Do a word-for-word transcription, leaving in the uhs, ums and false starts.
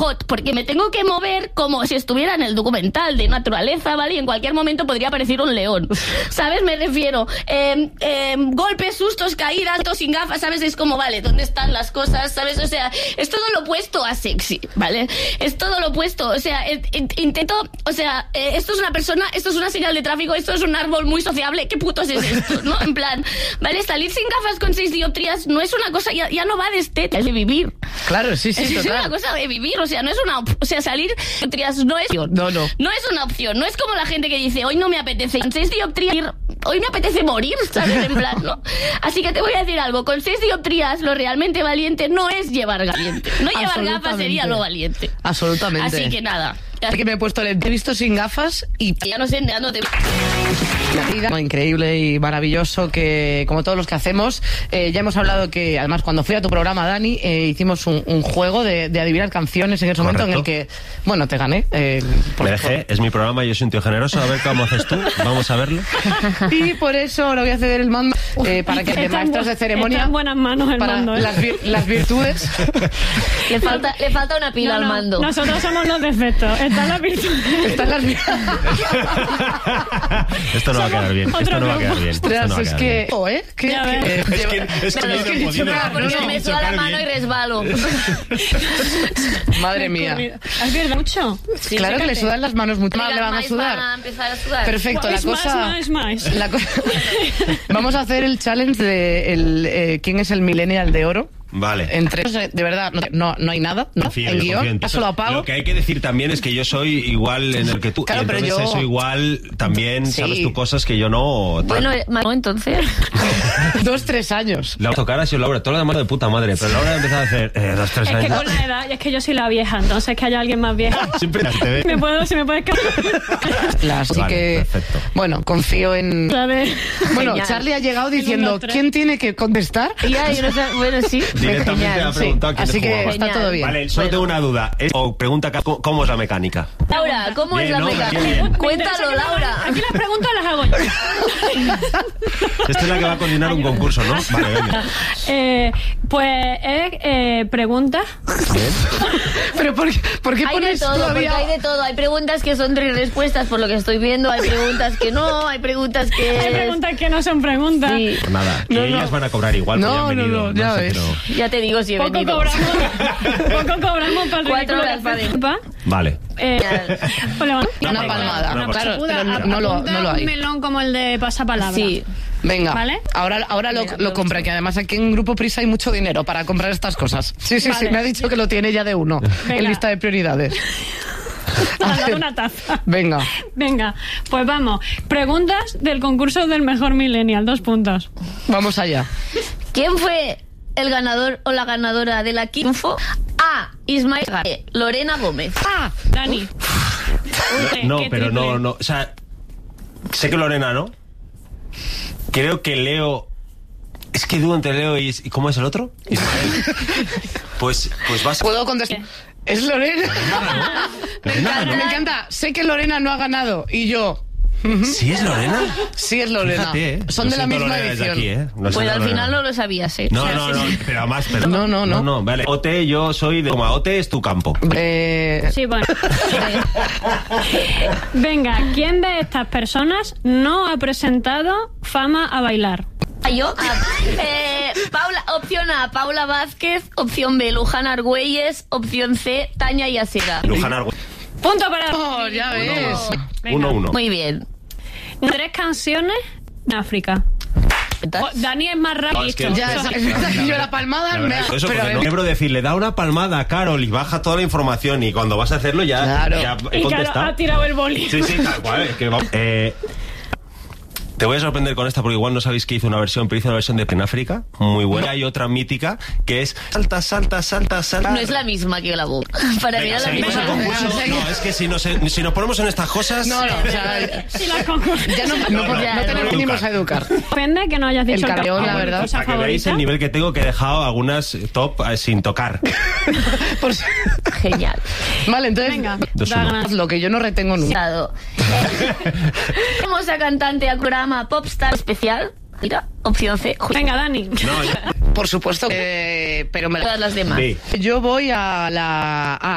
robot, porque me tengo que mover como si estuviera en el documental de naturaleza, ¿vale? Y en cualquier momento podría aparecer un león, ¿sabes? Me refiero, eh, eh, golpes, sustos, caídas, todo sin gafas, ¿sabes? Es como, vale, ¿dónde están las cosas? ¿Sabes? O sea, es todo lo opuesto a sexy, ¿vale? Es todo lo opuesto, o sea, eh, eh, intento, o sea, eh, esto es una persona, esto es una señal de tráfico, esto es un árbol muy sociable, ¿qué putos es esto, no? En plan, ¿vale? Salir sin gafas con seis dioptrías no es una cosa, ya, ya no va de estética, es de vivir. Claro, sí, sí, es total. Es una cosa de vivir, o sea, no es una op- o sea, salir sin dioptrías no es no, no. no es una opción, no es como la gente que dice, hoy no me apetece con seis dioptrías, hoy me apetece morir, ¿sabes? En plan, ¿no? Así que te voy a decir algo, con seis dioptrías lo realmente valiente no es llevar valiente, no llevar gafas sería lo valiente. Absolutamente. Así que nada. Que me he puesto el... He visto sin gafas y... Ya no sé, ya no te... La vida, increíble y maravilloso que, como todos los que hacemos, eh, ya hemos hablado que, además, cuando fui a tu programa, Dani, eh, hicimos un, un juego de, de adivinar canciones en ese momento en el que, bueno, te gané. Eh, por, me dejé, por... es mi programa, yo soy un tío generoso, a ver cómo haces tú, vamos a verlo. Y por eso ahora voy a ceder el mando eh, para que de maestros de ceremonia... Está en buenas manos el para mando, ¿eh? las, vir- las virtudes... le, falta, le falta una pila no, no, al mando. Nosotros somos los defectos, están las virtudes. Están las virtudes. Esto no va a quedar bien, esto no va a quedar bien. Ostras, no va a es quedar que... bien. Oh, ¿eh? ¿Qué, Ya qué, ves. eh, Es que, es que, Pero es es que he que dicho nada, Porque no, me suda la mano y resbalo. Madre mía. ¿Has visto mucho? Sí, Claro que le fíjate. sudan las manos mucho más, Digas le van a más sudar. para empezar a sudar. Perfecto, la Es más, cosa... más, más. La co- Vamos a hacer el challenge de el, eh, quién es el millennial de oro. Vale. Entre de verdad, no, no, no hay nada, ¿no? Confío, en yo guión, confío en ti. eso lo apago. Lo que hay que decir también es que yo soy igual en el que tú. Claro, y pero entonces yo- eso igual también Sí. sabes tú cosas que yo no. tal. Bueno, eh, no, entonces. Dos, tres años. La tocar ha sido Laura, todo lo demás de puta madre, pero Laura ha empezado a hacer eh, dos, tres Es que años. con la edad, y es que yo soy la vieja, entonces que haya alguien más vieja. Siempre te ve. Me puedo, si me puedes Las- Así Vale, que, perfecto. bueno, confío en... ¿sabes? Bueno, Genial. Charlie ha llegado diciendo, Uno, tres. ¿quién tiene que contestar? Ya, yo no sé, bueno, sí. Directamente Genial, ha sí. preguntado quién Así que jugaba. está Genial. todo bien. Vale, solo tengo una duda. Es- o pregunta ¿cómo, cómo es la mecánica? Laura, ¿cómo Bien, es la ¿no? mecánica? Bien, bien. Cuéntalo, Laura. Aquí las preguntas las hago yo. Esta es la que va a coordinar un concurso, ¿no? Vale, venga. Eh, pues es eh, preguntas. Bien. Pero ¿por qué, por qué Hay de pones todo, porque todavía...? hay de todo. Hay preguntas que son tres respuestas por lo que estoy viendo, hay preguntas que no, hay preguntas que... Hay preguntas que no son preguntas. Sí. Pues nada, No, que ellas no. van a cobrar igual. No, porque han no, venido, no, ya sé, ves. pero- Ya te digo si he Poco venido. cobramos, poco cobramos para el Cuatro ridículo horas que para hace dentro. Zulpa. Vale. Eh, pues le van- Una palmada, Una claro, Puda, pero no, a- no lo, apunta no lo un hay. melón como el de pasapalabra. Sí. Venga, ¿Vale? ahora, ahora lo, Venga, me lo compra, que además aquí en Grupo Prisa hay mucho dinero para comprar estas cosas. Sí, sí, Vale. sí, me ha dicho que lo tiene ya de uno, Venga. en lista de prioridades. Para A dar ver, una taza. venga, Venga, pues vamos. Preguntas del concurso del mejor millennial. Dos puntos. vamos allá. ¿Quién fue el ganador o la ganadora de la Kinfo? A. Ismael García. Lorena Gómez. Ah, Dani. Uy, No, qué pero triple. no, no. O sea, sé que Lorena, ¿no? Creo que Leo. Es que dudo entre Leo y. ¿Y cómo es el otro? Ismael. Pues, pues vas. ¿Puedo contestar? Es Lorena. Me Lorena encanta, ganó. me encanta. Sé que Lorena no ha ganado y yo. ¿Sí es Lorena? Sí es Lorena. Fíjate, ¿eh? Son Lo de la siento, misma Lorena, desde edición. aquí, ¿eh? Lo Pues siento, al Lorena. final no lo sabías, ¿eh? No, O sea, no, sí, no, sí. pero más, pero... No, no, no. No, vale. Ote, yo soy de... Como Ote es tu campo. Eh, Sí, bueno. Venga, ¿quién de estas personas no ha presentado Fama a bailar? Ah, yo. Ah, eh, Paula, opción A, Paula Vázquez. Opción B, Luján Argüelles. Opción C, Tania Yasera. Luján Argüelles. Punto para... oh, ya ves. Venga. Uno, uno. Muy bien. Tres canciones en África. Oh, Dani es más rápido. No, es que- Ya, es, es verdad que yo la palmada La me verdad, ha... eso pero, porque no eh, quiero decirle, da una palmada a Carol y baja toda la información y cuando vas a hacerlo ya, Claro. ya he Y claro, contestado. ha tirado el boli. Sí, sí, tal cual. Es que vamos. Eh, te voy a sorprender con esta porque igual no sabéis que hizo una versión, pero hizo una versión de Penáfrica muy buena. Hay otra mítica que es salta, salta, salta, salta. No es la misma que la voz. Para mí Venga, era la seguimos misma. el concurso. Venga, No, es que si nos, si nos ponemos en estas cosas... No, no, o sea, Si la concurso. ya no, no, No, no, no, no, te no, lo no, venimos educar. a educar. Depende que no hayas dicho El carreón, la ca- verdad. cosa Para que veáis favorita. el nivel que tengo, que he dejado algunas top eh, sin tocar. Por si- Genial. Vale, entonces, Venga, Dos, da uno. ganas. lo que yo no retengo nunca. Dado. Eh, famosa cantante a programa Popstar especial. Mira, opción C. Venga, Dani. No, ya- Por supuesto, eh, pero me Todas las demás. B. yo voy a la A.